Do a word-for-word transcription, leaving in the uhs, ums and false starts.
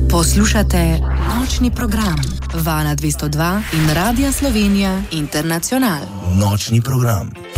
Poslušate nočni program Vala dvesto dva in Radia Slovenija Internacional. Nočni program.